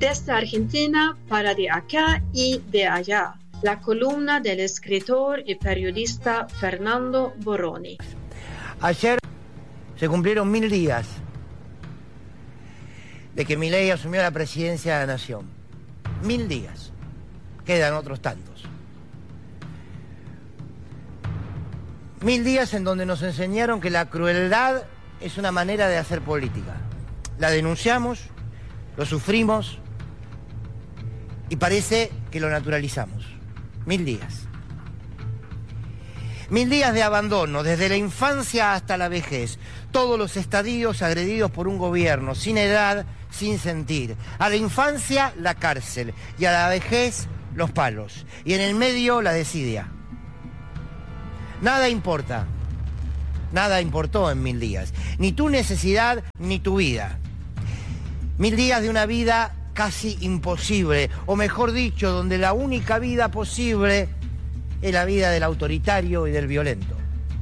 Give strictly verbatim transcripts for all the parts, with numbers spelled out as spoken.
Desde Argentina para de acá y de allá, la columna del escritor y periodista Fernando Boroni. Ayer se cumplieron mil días de que Milei asumió la presidencia de la Nación. Mil días. Quedan otros tantos. Mil días en donde nos enseñaron que la crueldad es una manera de hacer política. La denunciamos, lo sufrimos y parece que lo naturalizamos. Mil días. Mil días de abandono, desde la infancia hasta la vejez. Todos los estadios agredidos por un gobierno, sin edad, sin sentir. A la infancia, la cárcel. Y a la vejez, los palos. Y en el medio, la desidia. Nada importa. Nada importó en mil días. Ni tu necesidad, ni tu vida. Mil días de una vida casi imposible. O mejor dicho, donde la única vida posible es la vida del autoritario y del violento.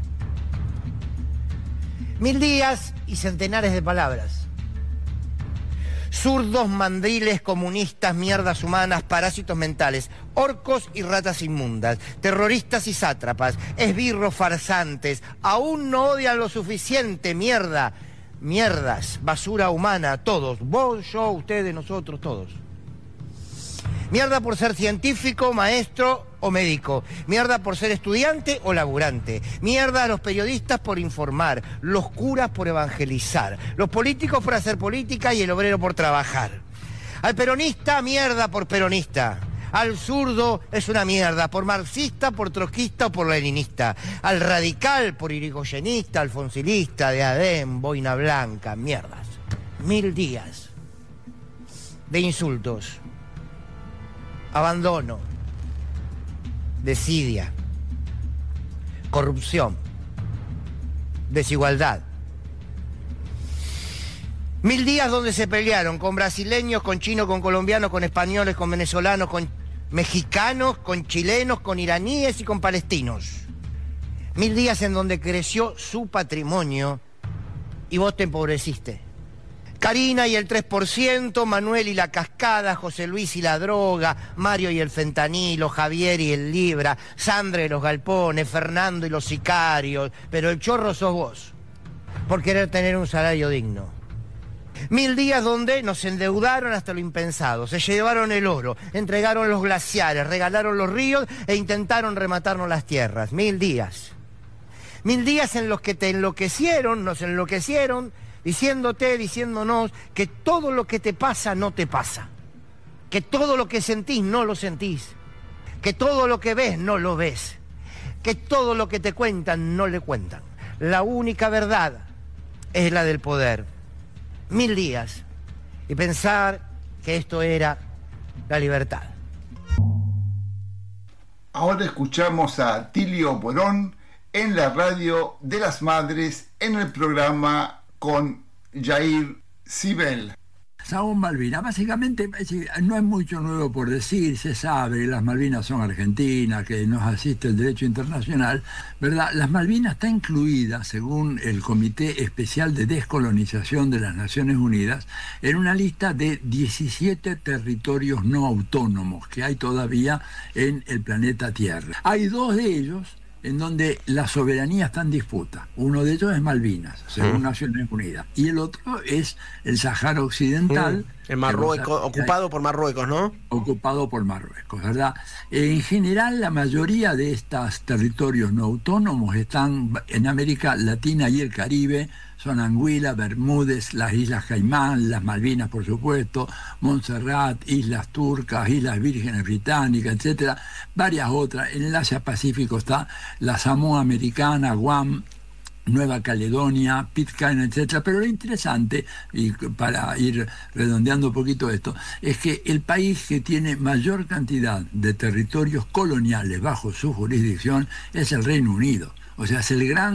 Mil días y centenares de palabras. Zurdos, mandriles, comunistas, mierdas humanas, parásitos mentales, orcos y ratas inmundas, terroristas y sátrapas, esbirros farsantes, aún no odian lo suficiente, mierda, mierdas, basura humana, todos, vos, yo, ustedes, nosotros, todos. Mierda por ser científico, maestro o médico. Mierda por ser estudiante o laburante. Mierda a los periodistas por informar. Los curas por evangelizar. Los políticos por hacer política y el obrero por trabajar. Al peronista, mierda por peronista. Al zurdo es una mierda, por marxista, por trotskista o por leninista. Al radical por irigoyenista, alfonsilista, de Adén, boina blanca, mierdas. Mil días de insultos. Abandono, desidia, corrupción, desigualdad. Mil días donde se pelearon con brasileños, con chinos, con colombianos, con españoles, con venezolanos, con mexicanos, con chilenos, con iraníes y con palestinos. Mil días en donde creció su patrimonio y vos te empobreciste. Karina y el tres por ciento, Manuel y la cascada, José Luis y la droga, Mario y el fentanilo, Javier y el libra, Sandra y los galpones, Fernando y los sicarios, pero el chorro sos vos, por querer tener un salario digno. Mil días donde nos endeudaron hasta lo impensado, se llevaron el oro, entregaron los glaciares, regalaron los ríos e intentaron rematarnos las tierras. Mil días. Mil días en los que te enloquecieron, nos enloquecieron, diciéndote, diciéndonos que todo lo que te pasa no te pasa, que todo lo que sentís no lo sentís, que todo lo que ves no lo ves, que todo lo que te cuentan no le cuentan. La única verdad es la del poder. Mil días y pensar que esto era la libertad. Ahora escuchamos a Tilio Borón en la Radio de las Madres en el programa con Jair Sibel. Saúl Malvinas, básicamente no hay mucho nuevo por decir, se sabe que las Malvinas son argentinas, que nos asiste el derecho internacional, ¿verdad? Las Malvinas está incluida, según el Comité Especial de Descolonización de las Naciones Unidas, en una lista de diecisiete territorios no autónomos que hay todavía en el planeta Tierra. Hay dos de ellos en donde la soberanía está en disputa. Uno de ellos es Malvinas, según mm. Naciones Unidas, y el otro es el Sáhara Occidental. Mm. En Marruecos, ocupado por Marruecos, ¿no? Ocupado por Marruecos, ¿verdad? En general, la mayoría de estos territorios no autónomos están en América Latina y el Caribe. Son Anguila, Bermúdez, las Islas Caimán, las Malvinas, por supuesto, Montserrat, Islas Turcas, Islas Vírgenes Británicas, etcétera, varias otras. En el Asia Pacífico está la Samoa Americana, Guam, Nueva Caledonia, Pitcairn, etcétera. Pero lo interesante, y para ir redondeando un poquito esto, es que el país que tiene mayor cantidad de territorios coloniales bajo su jurisdicción es el Reino Unido. O sea, es el gran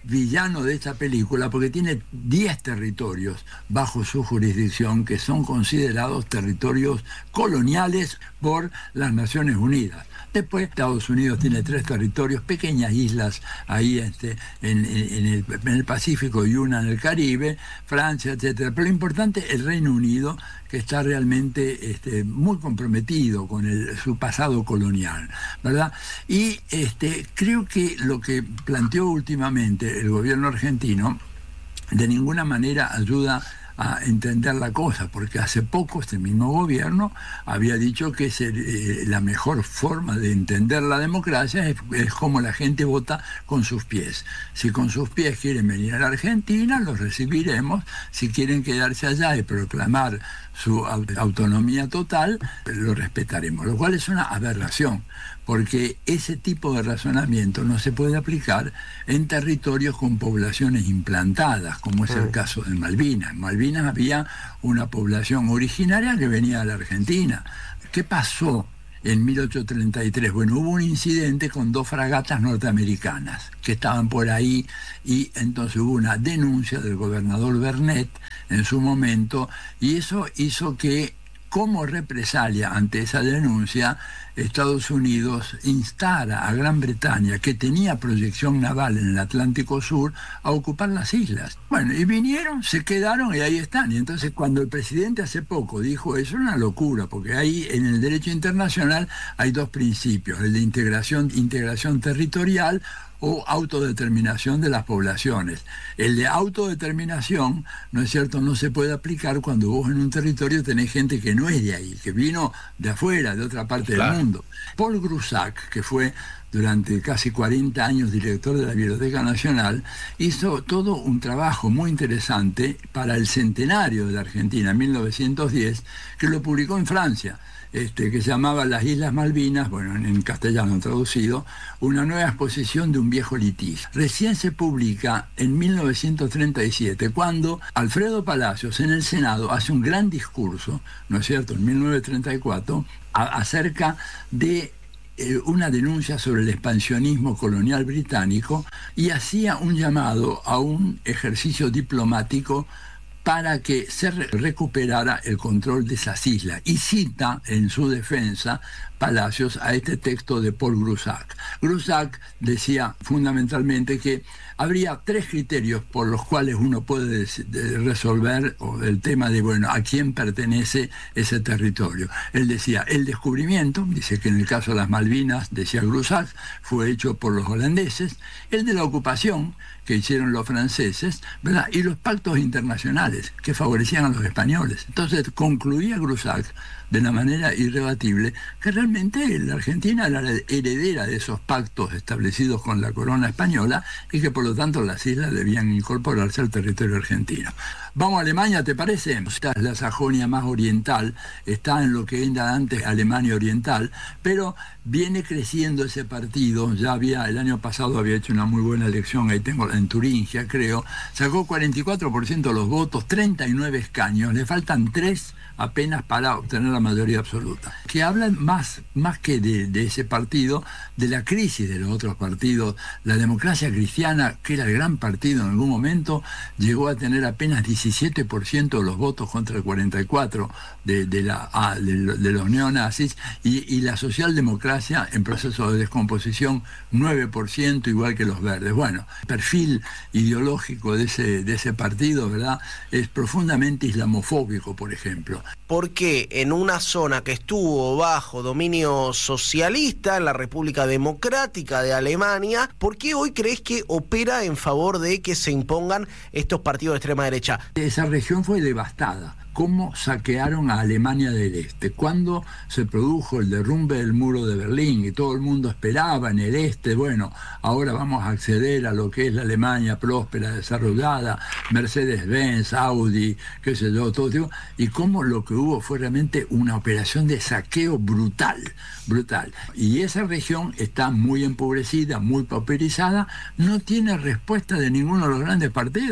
villano de esta película porque tiene diez territorios bajo su jurisdicción que son considerados territorios coloniales por las Naciones Unidas. Después Estados Unidos tiene tres territorios, pequeñas islas ahí este, en, en, el, en el Pacífico y una en el Caribe, Francia, etcétera. Pero lo importante es el Reino Unido, que está realmente este, muy comprometido con el, su pasado colonial, ¿verdad? Y este, creo que lo que planteó últimamente el gobierno argentino de ninguna manera ayuda a entender la cosa, porque hace poco este mismo gobierno había dicho que ser, eh, la mejor forma de entender la democracia es, es como la gente vota con sus pies. Si con sus pies quieren venir a la Argentina, los recibiremos. Si quieren quedarse allá y proclamar su autonomía total, lo respetaremos, lo cual es una aberración, porque ese tipo de razonamiento no se puede aplicar en territorios con poblaciones implantadas, como es el caso de Malvinas. En Malvinas había una población originaria que venía de la Argentina. ¿Qué pasó en mil ochocientos treinta y tres? Bueno, hubo un incidente con dos fragatas norteamericanas que estaban por ahí y entonces hubo una denuncia del gobernador Bernet en su momento y eso hizo que, como represalia ante esa denuncia, Estados Unidos instara a Gran Bretaña, que tenía proyección naval en el Atlántico Sur, a ocupar las islas. Bueno, y vinieron, se quedaron y ahí están. Y entonces cuando el presidente hace poco dijo eso, era una locura, porque ahí en el derecho internacional hay dos principios, el de integración, integración territorial o autodeterminación de las poblaciones. El de autodeterminación, ¿no es cierto?, no se puede aplicar cuando vos en un territorio tenés gente que no es de ahí, que vino de afuera, de otra parte claro. del mundo. Paul Grusac, que fue durante casi cuarenta años director de la Biblioteca Nacional, hizo todo un trabajo muy interesante para el centenario de la Argentina, en mil novecientos diez, que lo publicó en Francia. Este, que se llamaba Las Islas Malvinas, bueno, en castellano traducido, una nueva exposición de un viejo litigio. Recién se publica en mil novecientos treinta y siete, cuando Alfredo Palacios en el Senado hace un gran discurso, ¿no es cierto?, en mil novecientos treinta y cuatro, a, acerca de eh, una denuncia sobre el expansionismo colonial británico y hacía un llamado a un ejercicio diplomático para que se recuperara el control de esas islas. Y cita en su defensa Palacios a este texto de Paul Grusac. Grusac decía fundamentalmente que habría tres criterios por los cuales uno puede resolver el tema de, bueno, a quién pertenece ese territorio. Él decía, el descubrimiento, dice que en el caso de las Malvinas, decía Grusac, fue hecho por los holandeses, el de la ocupación, que hicieron los franceses, ¿verdad?, y los pactos internacionales que favorecían a los españoles. Entonces concluía Grusac de una manera irrebatible que realmente la Argentina era la heredera de esos pactos establecidos con la corona española y que por lo tanto las islas debían incorporarse al territorio argentino. Vamos a Alemania, ¿te parece? Esta es la Sajonia más oriental, está en lo que era antes Alemania Oriental, pero viene creciendo ese partido. Ya había, el año pasado había hecho una muy buena elección, ahí tengo en Turingia, creo, sacó cuarenta y cuatro por ciento de los votos, treinta y nueve escaños, le faltan tres apenas para obtener la mayoría absoluta. Que hablan más, más que de, de ese partido, de la crisis de los otros partidos. La Democracia Cristiana, que era el gran partido en algún momento, llegó a tener apenas diecisiete por ciento de los votos contra el cuarenta y cuatro por ciento de, de, la, ah, de, de los neonazis, y, y la socialdemocracia en proceso de descomposición nueve por ciento, igual que los verdes. Bueno, el perfil ideológico de ese, de ese partido, ¿verdad?, es profundamente islamofóbico, por ejemplo. Porque en una zona que estuvo bajo dominio socialista, en la República Democrática de Alemania, ¿por qué hoy crees que opera en favor de que se impongan estos partidos de extrema derecha? Esa región fue devastada. ¿Cómo saquearon a Alemania del Este? Cuando se produjo el derrumbe del muro de Berlín y todo el mundo esperaba en el este, bueno, ahora vamos a acceder a lo que es la Alemania próspera, desarrollada, Mercedes-Benz, Audi, qué sé yo, todo tipo, y cómo lo que hubo fue realmente una operación de saqueo brutal, brutal. Y esa región está muy empobrecida, muy pauperizada, no tiene respuesta de ninguno de los grandes partidos.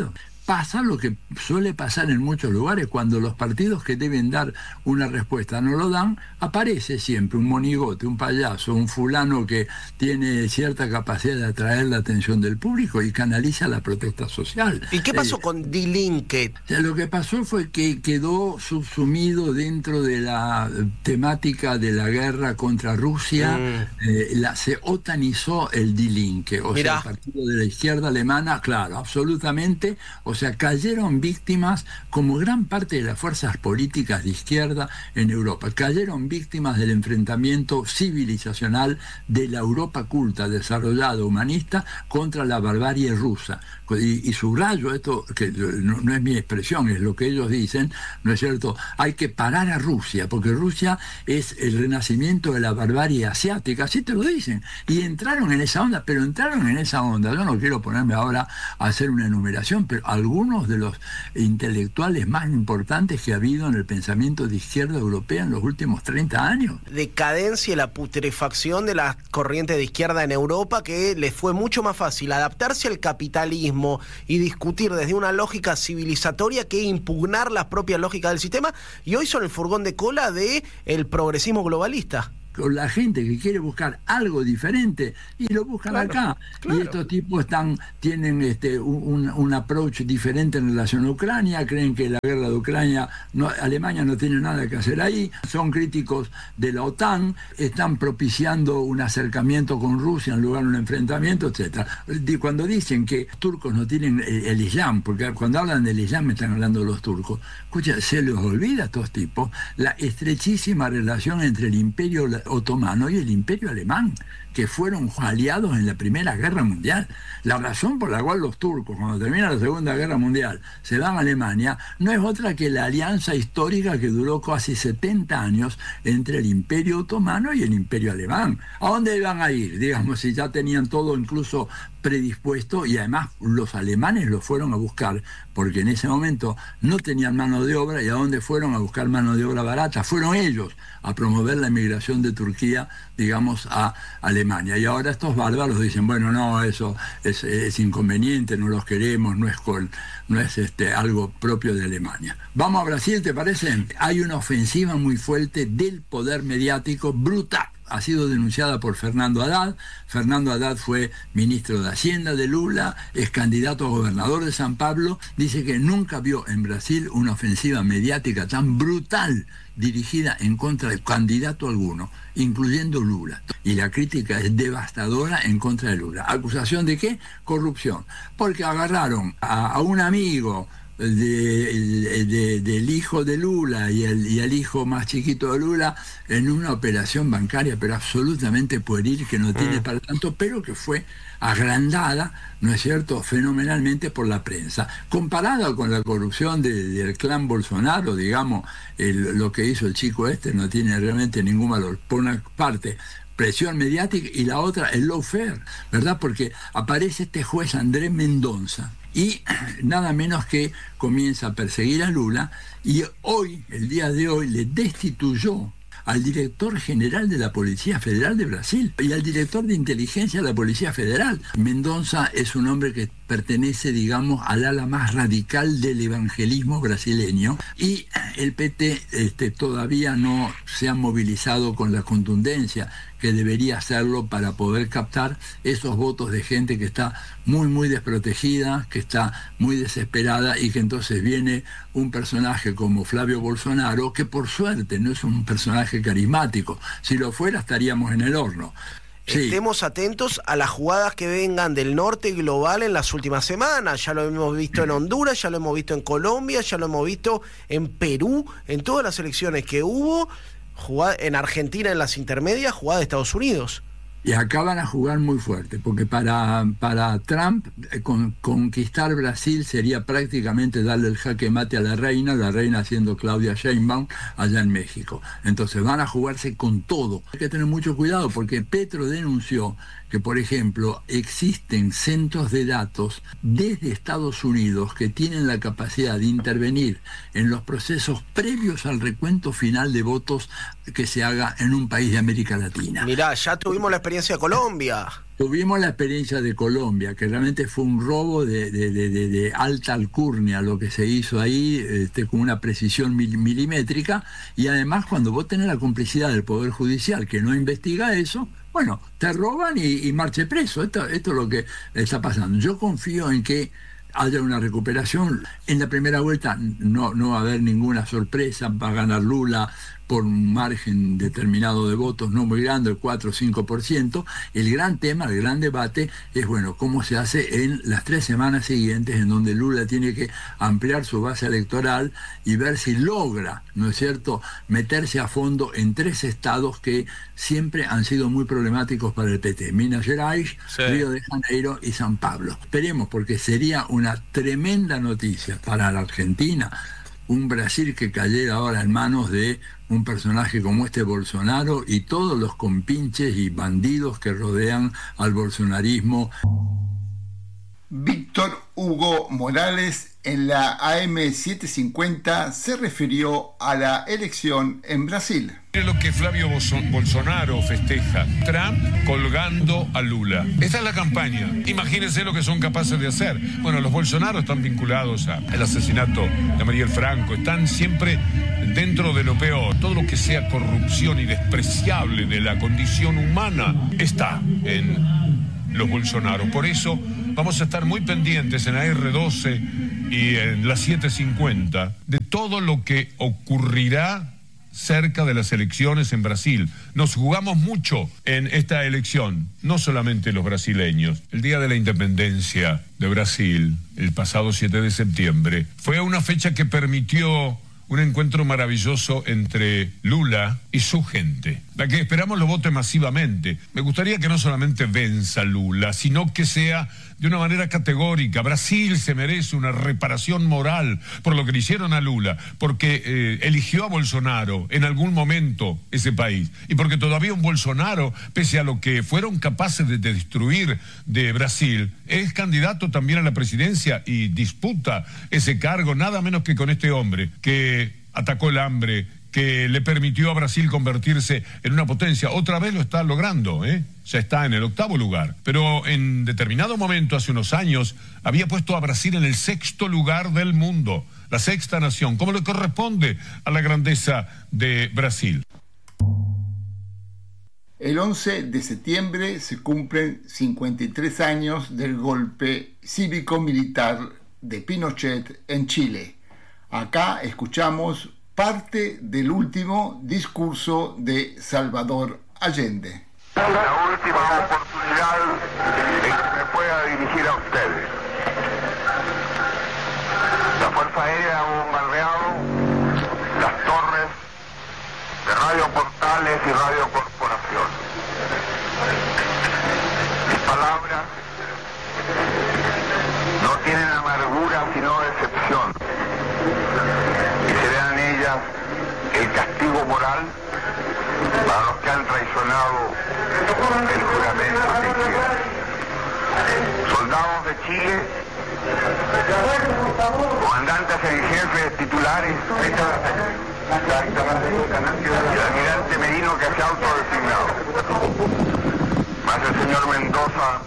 pasa lo que suele pasar en muchos lugares, cuando los partidos que deben dar una respuesta no lo dan, aparece siempre un monigote, un payaso, un fulano que tiene cierta capacidad de atraer la atención del público y canaliza la protesta social. ¿Y qué pasó eh, con Die Linke? O sea, lo que pasó fue que quedó subsumido dentro de la temática de la guerra contra Rusia, mm. eh, la, se otanizó el Die Linke, o Mirá. sea, el partido de la izquierda alemana, claro, absolutamente, o sea, cayeron víctimas, como gran parte de las fuerzas políticas de izquierda en Europa, cayeron víctimas del enfrentamiento civilizacional de la Europa culta, desarrollada, humanista, contra la barbarie rusa. Y, y subrayo esto, que no, no es mi expresión, es lo que ellos dicen, ¿no es cierto? Hay que parar a Rusia, porque Rusia es el renacimiento de la barbarie asiática, así te lo dicen, y entraron en esa onda, pero entraron en esa onda. Yo no quiero ponerme ahora a hacer una enumeración, pero algunos de los intelectuales más importantes que ha habido en el pensamiento de izquierda europea en los últimos treinta años. Decadencia y la putrefacción de las corrientes de izquierda en Europa, que les fue mucho más fácil adaptarse al capitalismo y discutir desde una lógica civilizatoria que impugnar las propias lógicas del sistema, y hoy son el furgón de cola de el progresismo globalista. Con la gente que quiere buscar algo diferente y lo buscan claro, acá. Claro. Y estos tipos están, tienen este, un, un approach diferente en relación a Ucrania, creen que la guerra de Ucrania, no, Alemania no tiene nada que hacer ahí, son críticos de la OTAN, están propiciando un acercamiento con Rusia en lugar de un enfrentamiento, etcétera. Cuando dicen que turcos no tienen el, el Islam, porque cuando hablan del Islam me están hablando de los turcos, escucha, se les olvida a estos tipos la estrechísima relación entre el imperio otomano y el imperio alemán, que fueron aliados en la Primera Guerra Mundial. La razón por la cual los turcos, cuando termina la Segunda Guerra Mundial, se van a Alemania, no es otra que la alianza histórica que duró casi setenta años entre el imperio otomano y el imperio alemán. ¿A dónde iban a ir? Digamos, si ya tenían todo incluso predispuesto, y además los alemanes lo fueron a buscar, porque en ese momento no tenían mano de obra, y a dónde fueron a buscar mano de obra barata, fueron ellos a promover la emigración de Turquía, digamos, a Alemania. Y ahora estos bárbaros dicen, bueno, no, eso es, es inconveniente, no los queremos, no es, con, no es este, algo propio de Alemania. Vamos a Brasil, ¿te parece? Hay una ofensiva muy fuerte del poder mediático brutal. Ha sido denunciada por Fernando Haddad. Fernando Haddad fue ministro de Hacienda de Lula, es candidato a gobernador de San Pablo. Dice que nunca vio en Brasil una ofensiva mediática tan brutal dirigida en contra de candidato alguno, incluyendo Lula. Y la crítica es devastadora en contra de Lula. ¿Acusación de qué? Corrupción. Porque agarraron a, a un amigo De, de, del hijo de Lula y el, y el hijo más chiquito de Lula en una operación bancaria, pero absolutamente pueril, que no tiene para tanto, pero que fue agrandada, ¿no es cierto?, fenomenalmente por la prensa. Comparada con la corrupción de, del clan Bolsonaro, digamos, el, lo que hizo el chico este no tiene realmente ningún valor. Por una parte, presión mediática, y la otra, el lawfare, ¿verdad? Porque aparece este juez Andrés Mendonça, y nada menos que comienza a perseguir a Lula, y hoy, el día de hoy, le destituyó al director general de la Policía Federal de Brasil y al director de inteligencia de la Policía Federal. Mendonça es un hombre que pertenece, digamos, al ala más radical del evangelismo brasileño, y el P T este, todavía no se ha movilizado con la contundencia que debería hacerlo para poder captar esos votos de gente que está muy, muy desprotegida, que está muy desesperada, y que entonces viene un personaje como Flavio Bolsonaro, que por suerte no es un personaje carismático. Si lo fuera, estaríamos en el horno. Sí. Estemos atentos a las jugadas que vengan del norte global en las últimas semanas. Ya lo hemos visto en Honduras, ya lo hemos visto en Colombia, ya lo hemos visto en Perú, en todas las elecciones que hubo, jugada, en Argentina en las intermedias, jugada de Estados Unidos. Y acá van a jugar muy fuerte, porque para, para Trump eh, con, conquistar Brasil sería prácticamente darle el jaque mate a la reina, la reina siendo Claudia Sheinbaum allá en México. Entonces van a jugarse con todo. Hay que tener mucho cuidado, porque Petro denunció que, por ejemplo, existen centros de datos desde Estados Unidos que tienen la capacidad de intervenir en los procesos previos al recuento final de votos que se haga en un país de América Latina. Mirá, ya tuvimos la experiencia experiencia de Colombia. Tuvimos la experiencia de Colombia, que realmente fue un robo de, de, de, de, de alta alcurnia lo que se hizo ahí, este, con una precisión mil, milimétrica, y además cuando vos tenés la complicidad del Poder Judicial que no investiga eso, bueno, te roban y, y marche preso. Esto, esto es lo que está pasando. Yo confío en que haya una recuperación. En la primera vuelta no, no va a haber ninguna sorpresa, va a ganar Lula por un margen determinado de votos, no muy grande, el cuatro o cinco por ciento. El gran tema, el gran debate es, bueno, cómo se hace en las tres semanas siguientes, en donde Lula tiene que ampliar su base electoral y ver si logra, ¿no es cierto?, meterse a fondo en tres estados que siempre han sido muy problemáticos para el P T: Minas Gerais, sí, Río de Janeiro y San Pablo. Esperemos, porque sería una tremenda noticia para la Argentina, un Brasil que cayera ahora en manos de un personaje como este Bolsonaro y todos los compinches y bandidos que rodean al bolsonarismo. Víctor Hugo Morales en la A M setecientos cincuenta se refirió a la elección en Brasil. Es lo que Flavio Bolsonaro festeja: Trump colgando a Lula. Esta es la campaña. Imagínense lo que son capaces de hacer. Bueno, los Bolsonaro están vinculados al asesinato de Mariel Franco, están siempre dentro de lo peor. Todo lo que sea corrupción y despreciable de la condición humana está en los Bolsonaro. Por eso vamos a estar muy pendientes en A R doce y en la setecientos cincuenta de todo lo que ocurrirá cerca de las elecciones en Brasil. Nos jugamos mucho en esta elección, no solamente los brasileños. El día de la independencia de Brasil, el pasado siete de septiembre, fue una fecha que permitió un encuentro maravilloso entre Lula y su gente, la que esperamos lo vote masivamente. Me gustaría que no solamente venza Lula, sino que sea de una manera categórica. Brasil se merece una reparación moral por lo que le hicieron a Lula, porque eh, eligió a Bolsonaro en algún momento ese país, y porque todavía un Bolsonaro, pese a lo que fueron capaces de, de destruir de Brasil, es candidato también a la presidencia y disputa ese cargo, nada menos que con este hombre que atacó el hambre, que le permitió a Brasil convertirse en una potencia. Otra vez lo está logrando, ¿eh? Ya está en el octavo lugar. Pero en determinado momento, hace unos años, había puesto a Brasil en el sexto lugar del mundo, la sexta nación, como le corresponde a la grandeza de Brasil. El once de septiembre se cumplen cincuenta y tres años del golpe cívico-militar de Pinochet en Chile. Acá escuchamos parte del último discurso de Salvador Allende. La última oportunidad en que me pueda dirigir a ustedes. La Fuerza Aérea ha bombardeado las torres de Radio Portales y Radio Corporación. Mis palabras no tienen amargura sino decepción, y serán ellas el castigo moral para los que han traicionado el juramento que hicieron. Soldados de Chile, comandantes en jefes titulares, y el almirante Merino, que se ha autodesignado, más el señor Mendoza,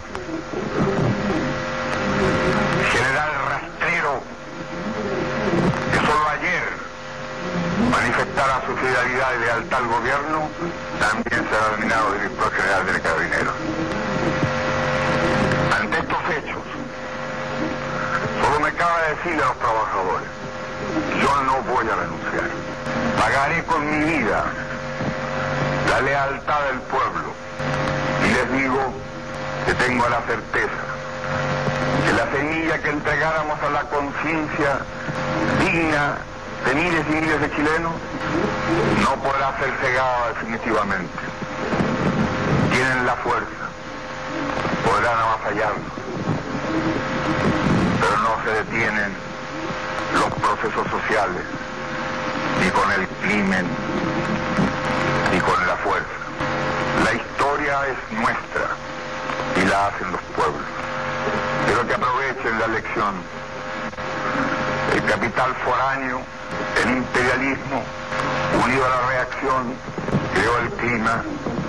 general rastrero, que solo ayer manifestara su fidelidad y lealtad al gobierno, también será nominado director general del Carabineros. Ante estos hechos, solo me cabe decirle a los trabajadores: yo no voy a renunciar. Pagaré con mi vida la lealtad del pueblo, y les digo que tengo la certeza que la semilla que entregáramos a la conciencia digna de miles y miles de chilenos no podrá ser cegada definitivamente. Tienen la fuerza, podrán avasallarnos, pero no se detienen los procesos sociales, ni con el crimen, ni con la fuerza. La historia es nuestra y la hacen los pueblos. Pero que aprovechen la lección. El capital foráneo, el imperialismo, unido a la reacción, creó el clima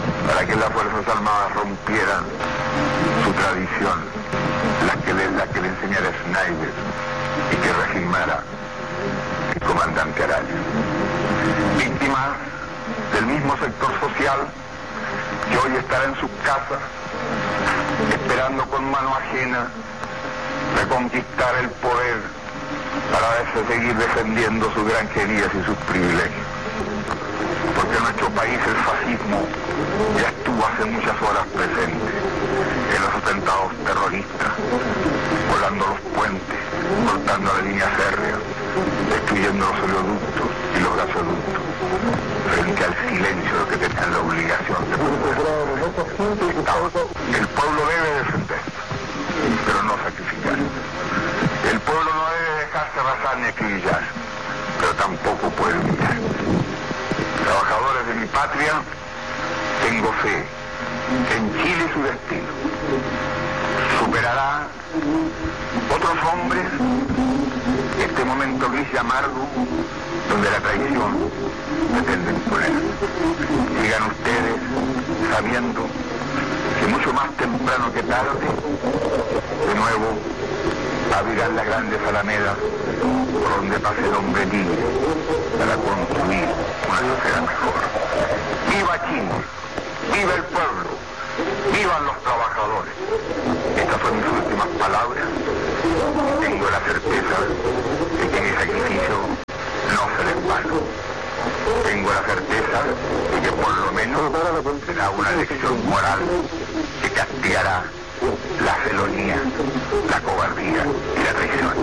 para que las Fuerzas Armadas rompieran su tradición, la que le, la que le enseñara Schneider y que reafirmara el comandante Araya. Víctimas del mismo sector social que hoy estará en sus casas esperando con mano ajena reconquistar el poder para seguir defendiendo sus granjerías y sus privilegios. Porque en nuestro país el fascismo ya estuvo hace muchas horas presente en los atentados terroristas, volando los puentes, cortando la línea férrea, destruyendo los oleoductos y los gasoductos, frente al silencio de que tenían la obligación de proteger. El pueblo debe defenderse, pero no sacrificar. El pueblo no debe dejarse arrasar ni acribillar, pero tampoco puede humillar. Trabajadores de mi patria, tengo fe que en Chile su destino superará otros hombres este momento gris y amargo donde la traición pretende imponer. Sigan ustedes sabiendo que mucho más temprano que tarde, de nuevo, abrirán las grandes alamedas por donde pase el hombre libre para construir una sociedad mejor. ¡Viva Chile! ¡Viva el pueblo! ¡Vivan los trabajadores! Estas son mis últimas palabras. Tengo la certeza de que mi sacrificio no será en vano. Tengo la certeza de que por lo menos será una lección moral que castigará la felonía, la cobardía y la traición.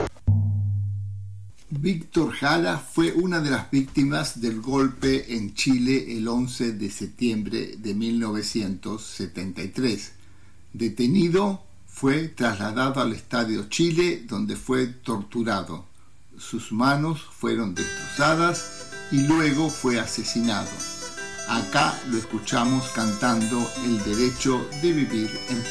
Víctor Jara fue una de las víctimas del golpe en Chile el once de septiembre de mil novecientos setenta y tres. Detenido, fue trasladado al Estadio Chile, donde fue torturado. Sus manos fueron destrozadas y luego fue asesinado. Acá lo escuchamos cantando El derecho de vivir en paz.